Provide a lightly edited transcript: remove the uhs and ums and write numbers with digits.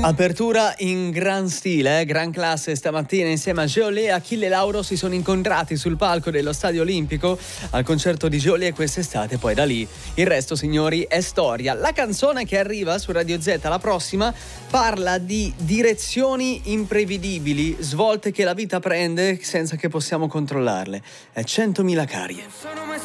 Apertura in gran stile, gran classe stamattina insieme a Geolé e Achille Lauro si sono incontrati sul palco dello Stadio Olimpico al concerto di Geolé quest'estate, poi da lì il resto, signori, è storia. La canzone che arriva su Radio Z, la prossima, parla di direzioni imprevedibili, svolte che la vita prende senza che possiamo controllarle. È 100.000 carie. Sono mai